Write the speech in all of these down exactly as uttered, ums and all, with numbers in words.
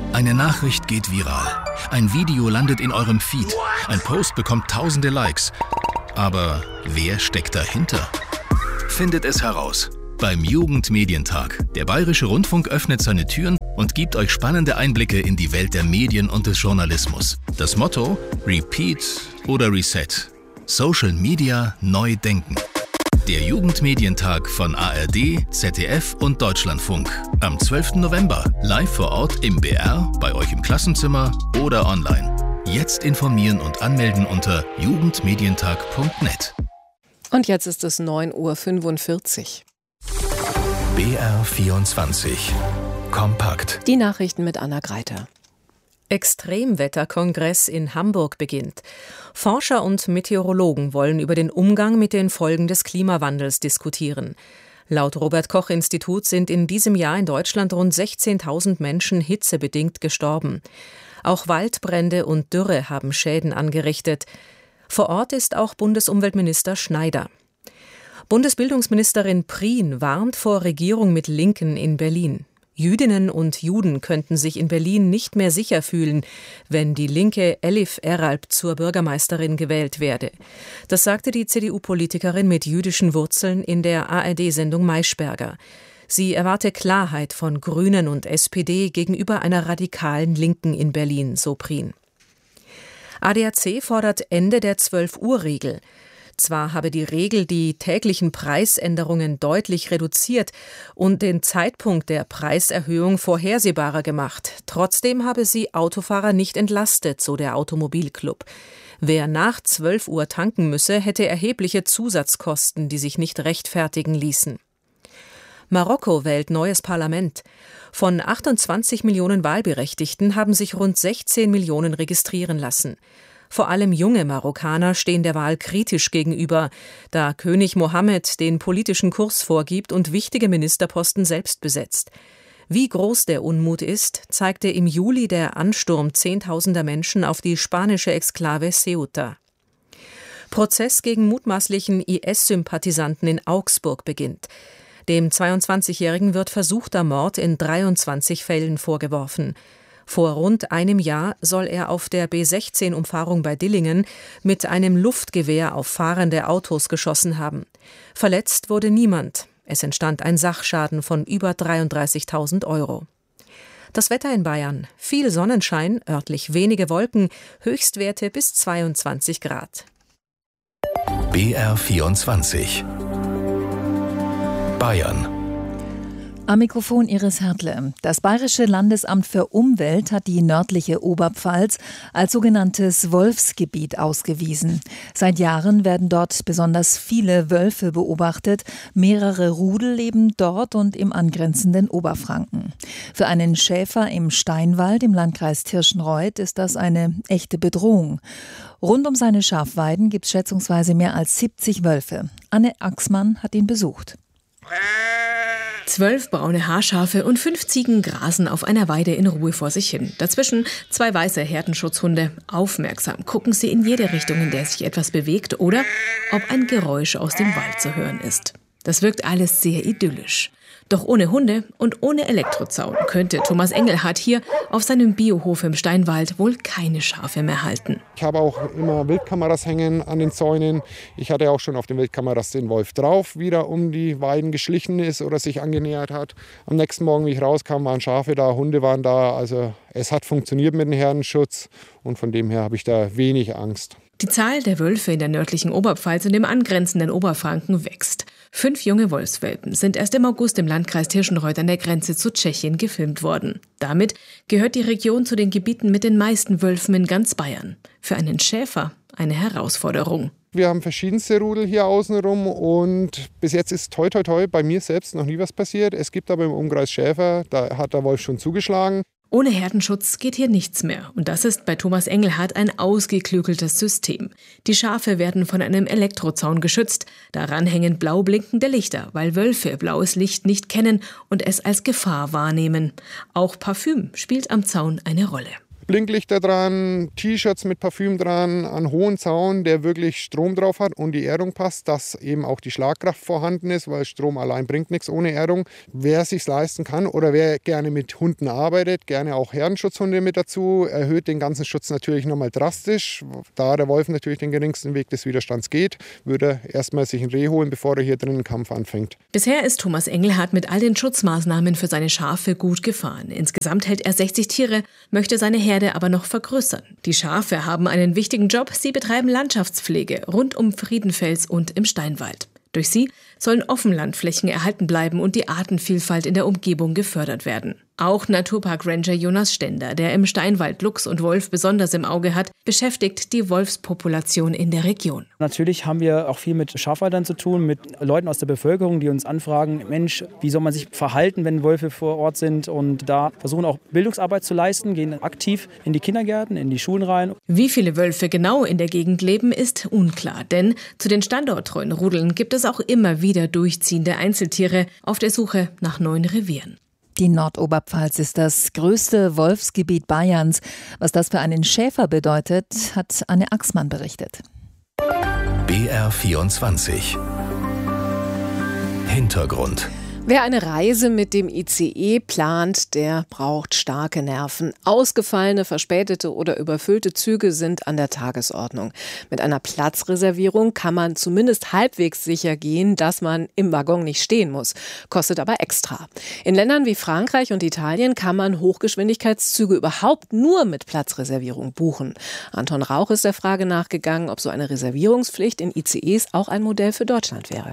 Eine Nachricht geht viral. Ein Video landet in eurem Feed. Ein Post bekommt tausende Likes. Aber wer steckt dahinter? Findet es heraus beim Jugendmedientag. Der Bayerische Rundfunk öffnet seine Türen und gibt euch spannende Einblicke in die Welt der Medien und des Journalismus. Das Motto: Repeat oder Reset. Social Media neu denken. Der Jugendmedientag von A R D, Z D F und Deutschlandfunk. Am zwölften November. Live vor Ort im B R, bei euch im Klassenzimmer oder online. Jetzt informieren und anmelden unter jugendmedientag punkt net. Und jetzt ist es neun Uhr fünfundvierzig. B R vierundzwanzig. Kompakt. Die Nachrichten mit Anna Greiter. Extremwetterkongress in Hamburg beginnt. Forscher und Meteorologen wollen über den Umgang mit den Folgen des Klimawandels diskutieren. Laut Robert-Koch-Institut sind in diesem Jahr in Deutschland rund sechzehntausend Menschen hitzebedingt gestorben. Auch Waldbrände und Dürre haben Schäden angerichtet. Vor Ort ist auch Bundesumweltminister Schneider. Bundesbildungsministerin Prien warnt vor Regierung mit Linken in Berlin. Jüdinnen und Juden könnten sich in Berlin nicht mehr sicher fühlen, wenn die linke Elif Eralp zur Bürgermeisterin gewählt werde. Das sagte die C D U-Politikerin mit jüdischen Wurzeln in der A R D-Sendung Maischberger. Sie erwarte Klarheit von Grünen und S P D gegenüber einer radikalen Linken in Berlin, so Prien. A D A C fordert Ende der zwölf-Uhr-Regel. Zwar habe die Regel die täglichen Preisänderungen deutlich reduziert und den Zeitpunkt der Preiserhöhung vorhersehbarer gemacht. Trotzdem habe sie Autofahrer nicht entlastet, so der Automobilclub. Wer nach zwölf Uhr tanken müsse, hätte erhebliche Zusatzkosten, die sich nicht rechtfertigen ließen. Marokko wählt neues Parlament. Von achtundzwanzig Millionen Wahlberechtigten haben sich rund sechzehn Millionen registrieren lassen. Vor allem junge Marokkaner stehen der Wahl kritisch gegenüber, da König Mohammed den politischen Kurs vorgibt und wichtige Ministerposten selbst besetzt. Wie groß der Unmut ist, zeigte im Juli der Ansturm zehntausender Menschen auf die spanische Exklave Ceuta. Prozess gegen mutmaßlichen I S-Sympathisanten in Augsburg beginnt. Dem zweiundzwanzigjährigen wird versuchter Mord in dreiundzwanzig Fällen vorgeworfen. Vor rund einem Jahr soll er auf der B sechzehn-Umfahrung bei Dillingen mit einem Luftgewehr auf fahrende Autos geschossen haben. Verletzt wurde niemand. Es entstand ein Sachschaden von über dreiunddreißigtausend Euro. Das Wetter in Bayern: viel Sonnenschein, örtlich wenige Wolken, Höchstwerte bis zweiundzwanzig Grad. B R vierundzwanzig. Bayern. Am Mikrofon Iris Hertle. Das Bayerische Landesamt für Umwelt hat die nördliche Oberpfalz als sogenanntes Wolfsgebiet ausgewiesen. Seit Jahren werden dort besonders viele Wölfe beobachtet. Mehrere Rudel leben dort und im angrenzenden Oberfranken. Für einen Schäfer im Steinwald im Landkreis Tirschenreuth ist das eine echte Bedrohung. Rund um seine Schafweiden gibt es schätzungsweise mehr als siebzig Wölfe. Anne Axmann hat ihn besucht. Zwölf braune Haarschafe und fünf Ziegen grasen auf einer Weide in Ruhe vor sich hin. Dazwischen zwei weiße Herdenschutzhunde. Aufmerksam gucken sie in jede Richtung, in der sich etwas bewegt oder ob ein Geräusch aus dem Wald zu hören ist. Das wirkt alles sehr idyllisch. Doch ohne Hunde und ohne Elektrozaun könnte Thomas Engelhardt hier auf seinem Biohof im Steinwald wohl keine Schafe mehr halten. Ich habe auch immer Wildkameras hängen an den Zäunen. Ich hatte auch schon auf den Wildkameras den Wolf drauf, wieder um die Weiden geschlichen ist oder sich angenähert hat. Am nächsten Morgen, wie ich rauskam, waren Schafe da, Hunde waren da. Also es hat funktioniert mit dem Herdenschutz und von dem her habe ich da wenig Angst. Die Zahl der Wölfe in der nördlichen Oberpfalz und dem angrenzenden Oberfranken wächst. Fünf junge Wolfswelpen sind erst im August im Landkreis Tirschenreuth an der Grenze zu Tschechien gefilmt worden. Damit gehört die Region zu den Gebieten mit den meisten Wölfen in ganz Bayern. Für einen Schäfer eine Herausforderung. Wir haben verschiedenste Rudel hier außenrum und bis jetzt ist toi toi toi bei mir selbst noch nie was passiert. Es gibt aber im Umkreis Schäfer, da hat der Wolf schon zugeschlagen. Ohne Herdenschutz geht hier nichts mehr. Und das ist bei Thomas Engelhardt ein ausgeklügeltes System. Die Schafe werden von einem Elektrozaun geschützt. Daran hängen blau blinkende Lichter, weil Wölfe blaues Licht nicht kennen und es als Gefahr wahrnehmen. Auch Parfüm spielt am Zaun eine Rolle. Blinklichter dran, T-Shirts mit Parfüm dran, einen hohen Zaun, der wirklich Strom drauf hat und die Erdung passt, dass eben auch die Schlagkraft vorhanden ist, weil Strom allein bringt nichts ohne Erdung. Wer es sich leisten kann oder wer gerne mit Hunden arbeitet, gerne auch Herdenschutzhunde mit dazu, erhöht den ganzen Schutz natürlich nochmal drastisch. Da der Wolf natürlich den geringsten Weg des Widerstands geht, würde er erstmal sich ein Reh holen, bevor er hier drin einen Kampf anfängt. Bisher ist Thomas Engelhardt mit all den Schutzmaßnahmen für seine Schafe gut gefahren. Insgesamt hält er sechzig Tiere, möchte seine Herde aber noch vergrößern. Die Schafe haben einen wichtigen Job. Sie betreiben Landschaftspflege rund um Friedenfels und im Steinwald. Durch sie sollen Offenlandflächen erhalten bleiben und die Artenvielfalt in der Umgebung gefördert werden. Auch Naturpark-Ranger Jonas Stender, der im Steinwald Luchs und Wolf besonders im Auge hat, beschäftigt die Wolfspopulation in der Region. Natürlich haben wir auch viel mit Schafhaltern zu tun, mit Leuten aus der Bevölkerung, die uns anfragen, Mensch, wie soll man sich verhalten, wenn Wölfe vor Ort sind? Und da versuchen auch Bildungsarbeit zu leisten, gehen aktiv in die Kindergärten, in die Schulen rein. Wie viele Wölfe genau in der Gegend leben, ist unklar, denn zu den standorttreuen Rudeln gibt es auch immer wieder durchziehende Einzeltiere auf der Suche nach neuen Revieren. Die Nordoberpfalz ist das größte Wolfsgebiet Bayerns. Was das für einen Schäfer bedeutet, hat Anne Axmann berichtet. B R vierundzwanzig Hintergrund. Wer eine Reise mit dem I C E plant, der braucht starke Nerven. Ausgefallene, verspätete oder überfüllte Züge sind an der Tagesordnung. Mit einer Platzreservierung kann man zumindest halbwegs sicher gehen, dass man im Waggon nicht stehen muss. Kostet aber extra. In Ländern wie Frankreich und Italien kann man Hochgeschwindigkeitszüge überhaupt nur mit Platzreservierung buchen. Anton Rauch ist der Frage nachgegangen, ob so eine Reservierungspflicht in I C Es auch ein Modell für Deutschland wäre.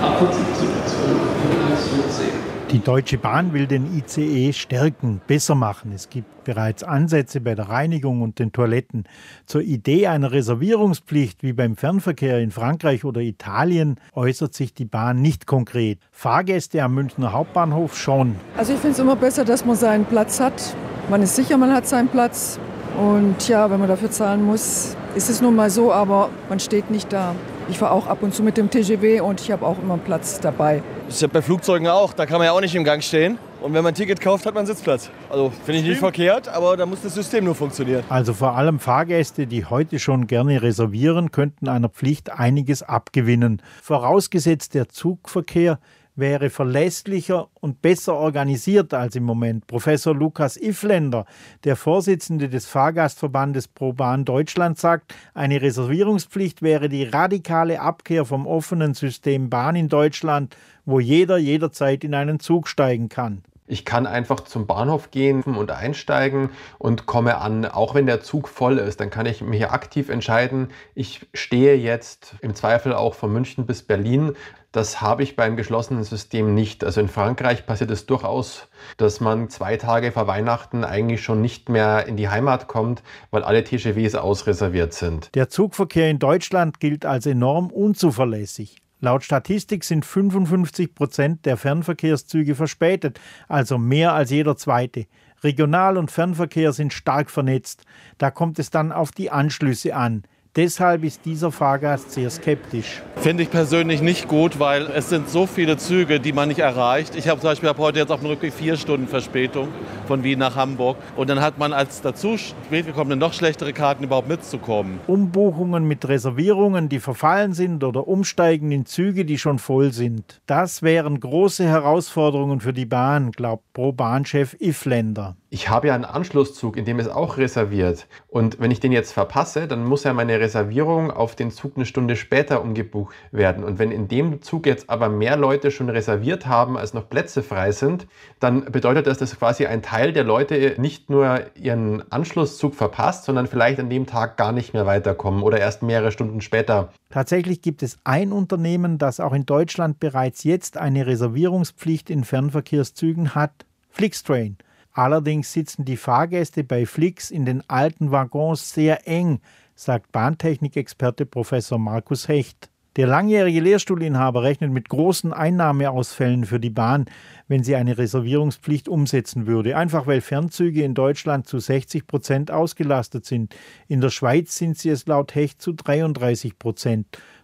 Die Deutsche Bahn will den I C E stärken, besser machen. Es gibt bereits Ansätze bei der Reinigung und den Toiletten. Zur Idee einer Reservierungspflicht wie beim Fernverkehr in Frankreich oder Italien äußert sich die Bahn nicht konkret. Fahrgäste am Münchner Hauptbahnhof schon. Also ich finde es immer besser, dass man seinen Platz hat. Man ist sicher, man hat seinen Platz. Und ja, wenn man dafür zahlen muss, ist es nun mal so, aber man steht nicht da. Ich fahre auch ab und zu mit dem T G V und ich habe auch immer einen Platz dabei. Das ist ja bei Flugzeugen auch, da kann man ja auch nicht im Gang stehen. Und wenn man ein Ticket kauft, hat man einen Sitzplatz. Also finde ich nicht verkehrt, aber da muss das System nur funktionieren. Also vor allem Fahrgäste, die heute schon gerne reservieren, könnten einer Pflicht einiges abgewinnen. Vorausgesetzt, der Zugverkehr wäre verlässlicher und besser organisiert als im Moment. Professor Lukas Ifländer, der Vorsitzende des Fahrgastverbandes ProBahn Deutschland, sagt, eine Reservierungspflicht wäre die radikale Abkehr vom offenen System Bahn in Deutschland, wo jeder jederzeit in einen Zug steigen kann. Ich kann einfach zum Bahnhof gehen und einsteigen und komme an, auch wenn der Zug voll ist, dann kann ich mich aktiv entscheiden, ich stehe jetzt im Zweifel auch von München bis Berlin. Das habe ich beim geschlossenen System nicht. Also in Frankreich passiert es durchaus, dass man zwei Tage vor Weihnachten eigentlich schon nicht mehr in die Heimat kommt, weil alle T G Vs ausreserviert sind. Der Zugverkehr in Deutschland gilt als enorm unzuverlässig. Laut Statistik sind fünfundfünfzig Prozent der Fernverkehrszüge verspätet, also mehr als jeder zweite. Regional- und Fernverkehr sind stark vernetzt. Da kommt es dann auf die Anschlüsse an. Deshalb ist dieser Fahrgast sehr skeptisch. Finde ich persönlich nicht gut, weil es sind so viele Züge, die man nicht erreicht. Ich habe zum Beispiel hab heute jetzt auf dem Rückweg vier Stunden Verspätung von Wien nach Hamburg. Und dann hat man als dazu spätgekommene noch schlechtere Karten überhaupt mitzukommen. Umbuchungen mit Reservierungen, die verfallen sind, oder Umsteigen in Züge, die schon voll sind. Das wären große Herausforderungen für die Bahn, glaubt ProBahn-Chef Ifländer. Ich habe ja einen Anschlusszug, in dem ist auch reserviert. Und wenn ich den jetzt verpasse, dann muss ja meine Reservierung auf den Zug eine Stunde später umgebucht werden. Und wenn in dem Zug jetzt aber mehr Leute schon reserviert haben, als noch Plätze frei sind, dann bedeutet das, dass quasi ein Teil der Leute nicht nur ihren Anschlusszug verpasst, sondern vielleicht an dem Tag gar nicht mehr weiterkommen oder erst mehrere Stunden später. Tatsächlich gibt es ein Unternehmen, das auch in Deutschland bereits jetzt eine Reservierungspflicht in Fernverkehrszügen hat: Flixtrain. Allerdings sitzen die Fahrgäste bei Flix in den alten Waggons sehr eng, sagt Bahntechnikexperte Professor Markus Hecht. Der langjährige Lehrstuhlinhaber rechnet mit großen Einnahmeausfällen für die Bahn, wenn sie eine Reservierungspflicht umsetzen würde. Einfach weil Fernzüge in Deutschland zu sechzig Prozent ausgelastet sind. In der Schweiz sind sie es laut Hecht zu dreiunddreißig Prozent.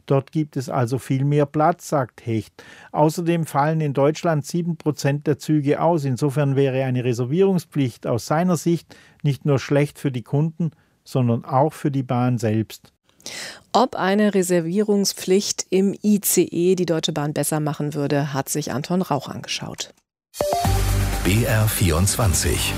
Dort gibt es also viel mehr Platz, sagt Hecht. Außerdem fallen in Deutschland sieben Prozent der Züge aus. Insofern wäre eine Reservierungspflicht aus seiner Sicht nicht nur schlecht für die Kunden, sondern auch für die Bahn selbst. Ob eine Reservierungspflicht im I C E die Deutsche Bahn besser machen würde, hat sich Anton Rauch angeschaut. B R vierundzwanzig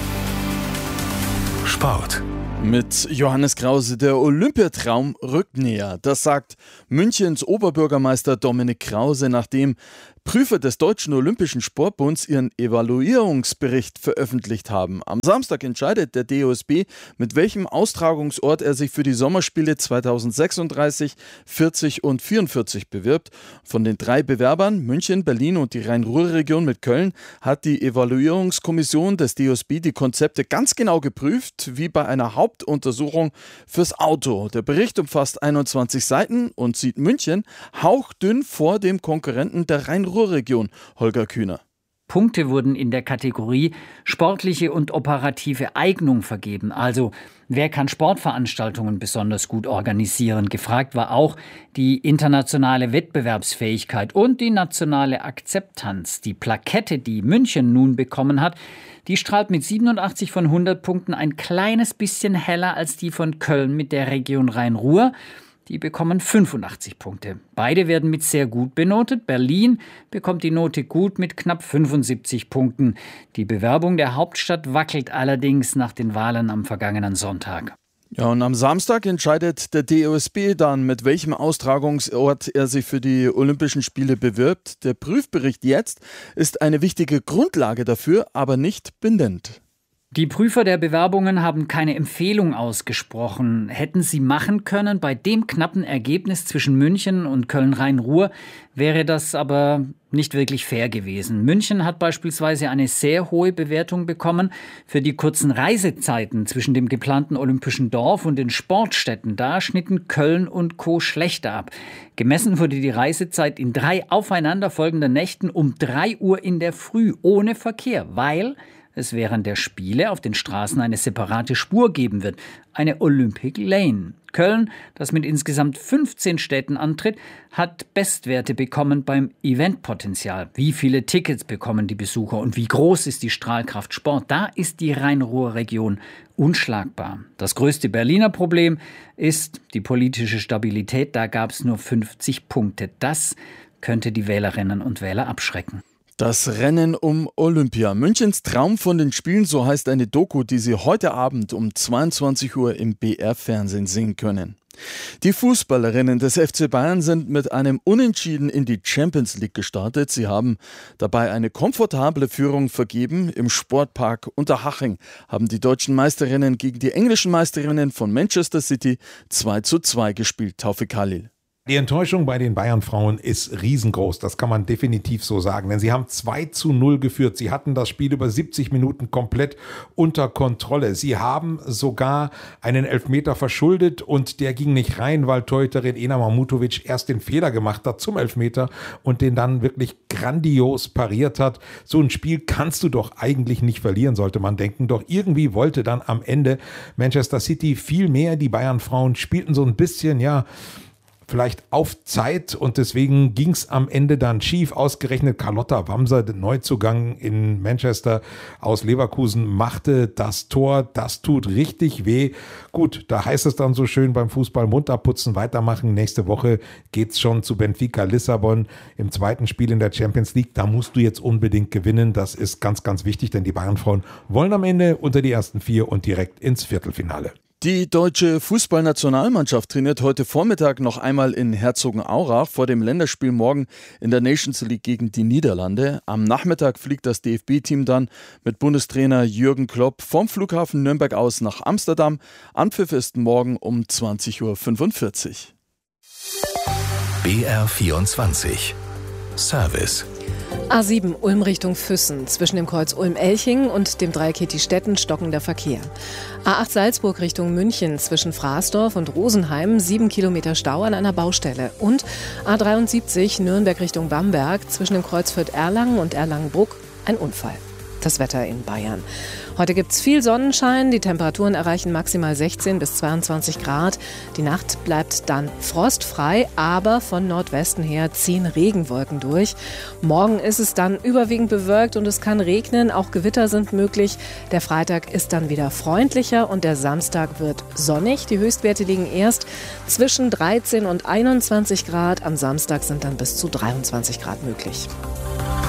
Sport. Mit Johannes Krause, der Olympiatraum rückt näher. Das sagt Münchens Oberbürgermeister Dominik Krause, nachdem Prüfer des Deutschen Olympischen Sportbunds ihren Evaluierungsbericht veröffentlicht haben. Am Samstag entscheidet der D O S B, mit welchem Austragungsort er sich für die Sommerspiele zweitausendsechsunddreißig, vierzig und vierundvierzig bewirbt. Von den drei Bewerbern, München, Berlin und die Rhein-Ruhr-Region mit Köln, hat die Evaluierungskommission des D O S B die Konzepte ganz genau geprüft, wie bei einer Hauptuntersuchung fürs Auto. Der Bericht umfasst einundzwanzig Seiten und sieht München hauchdünn vor dem Konkurrenten der Rhein-Ruhr-Region. Ruhrregion, Holger Kühner. Punkte wurden in der Kategorie sportliche und operative Eignung vergeben. Also, wer kann Sportveranstaltungen besonders gut organisieren? Gefragt war auch die internationale Wettbewerbsfähigkeit und die nationale Akzeptanz. Die Plakette, die München nun bekommen hat, die strahlt mit siebenundachtzig von hundert Punkten ein kleines bisschen heller als die von Köln mit der Region Rhein-Ruhr. Die bekommen fünfundachtzig Punkte. Beide werden mit sehr gut benotet. Berlin bekommt die Note gut mit knapp fünfundsiebzig Punkten. Die Bewerbung der Hauptstadt wackelt allerdings nach den Wahlen am vergangenen Sonntag. Ja, und am Samstag entscheidet der D O S B dann, mit welchem Austragungsort er sich für die Olympischen Spiele bewirbt. Der Prüfbericht jetzt ist eine wichtige Grundlage dafür, aber nicht bindend. Die Prüfer der Bewerbungen haben keine Empfehlung ausgesprochen. Hätten sie machen können, bei dem knappen Ergebnis zwischen München und Köln-Rhein-Ruhr wäre das aber nicht wirklich fair gewesen. München hat beispielsweise eine sehr hohe Bewertung bekommen für die kurzen Reisezeiten zwischen dem geplanten Olympischen Dorf und den Sportstätten. Da schnitten Köln und Co. schlechter ab. Gemessen wurde die Reisezeit in drei aufeinanderfolgenden Nächten um drei Uhr in der Früh ohne Verkehr, weil es während der Spiele auf den Straßen eine separate Spur geben wird, eine Olympic Lane. Köln, das mit insgesamt fünfzehn Städten antritt, hat Bestwerte bekommen beim Eventpotenzial. Wie viele Tickets bekommen die Besucher und wie groß ist die Strahlkraft Sport? Da ist die Rhein-Ruhr-Region unschlagbar. Das größte Berliner Problem ist die politische Stabilität. Da gab es nur fünfzig Punkte. Das könnte die Wählerinnen und Wähler abschrecken. Das Rennen um Olympia. Münchens Traum von den Spielen, so heißt eine Doku, die Sie heute Abend um zweiundzwanzig Uhr im B R-Fernsehen sehen können. Die Fußballerinnen des F C Bayern sind mit einem Unentschieden in die Champions League gestartet. Sie haben dabei eine komfortable Führung vergeben. Im Sportpark Unterhaching haben die deutschen Meisterinnen gegen die englischen Meisterinnen von Manchester City zwei zu zwei gespielt. Taufik Khalil. Die Enttäuschung bei den Bayern-Frauen ist riesengroß, das kann man definitiv so sagen, denn sie haben zwei zu null geführt. Sie hatten das Spiel über siebzig Minuten komplett unter Kontrolle. Sie haben sogar einen Elfmeter verschuldet und der ging nicht rein, weil Torhüterin Ena Mahmutovic erst den Fehler gemacht hat zum Elfmeter und den dann wirklich grandios pariert hat. So ein Spiel kannst du doch eigentlich nicht verlieren, sollte man denken. Doch irgendwie wollte dann am Ende Manchester City viel mehr. Die Bayern-Frauen spielten so ein bisschen, ja, vielleicht auf Zeit und deswegen ging es am Ende dann schief. Ausgerechnet Carlotta Wamser, der Neuzugang in Manchester aus Leverkusen, machte das Tor. Das tut richtig weh. Gut, da heißt es dann so schön beim Fußball munter putzen, weitermachen. Nächste Woche geht's schon zu Benfica Lissabon im zweiten Spiel in der Champions League. Da musst du jetzt unbedingt gewinnen. Das ist ganz, ganz wichtig, denn die Bayern-Frauen wollen am Ende unter die ersten vier und direkt ins Viertelfinale. Die deutsche Fußballnationalmannschaft trainiert heute Vormittag noch einmal in Herzogenaurach vor dem Länderspiel morgen in der Nations League gegen die Niederlande. Am Nachmittag fliegt das D F B-Team dann mit Bundestrainer Jürgen Klopp vom Flughafen Nürnberg aus nach Amsterdam. Anpfiff ist morgen um zwanzig Uhr fünfundvierzig. B R vierundzwanzig Service. A sieben Ulm Richtung Füssen. Zwischen dem Kreuz Ulm-Elching und dem Dreieck Stetten stockender Verkehr. A acht Salzburg Richtung München. Zwischen Fraßdorf und Rosenheim sieben Kilometer Stau an einer Baustelle. Und A dreiundsiebzig Nürnberg Richtung Bamberg. Zwischen dem Kreuz Fürth-Erlangen und Erlangen-Bruck ein Unfall. Das Wetter in Bayern. Heute gibt es viel Sonnenschein. Die Temperaturen erreichen maximal sechzehn bis zweiundzwanzig Grad. Die Nacht bleibt dann frostfrei, aber von Nordwesten her ziehen Regenwolken durch. Morgen ist es dann überwiegend bewölkt und es kann regnen. Auch Gewitter sind möglich. Der Freitag ist dann wieder freundlicher und der Samstag wird sonnig. Die Höchstwerte liegen erst zwischen dreizehn und einundzwanzig Grad. Am Samstag sind dann bis zu dreiundzwanzig Grad möglich.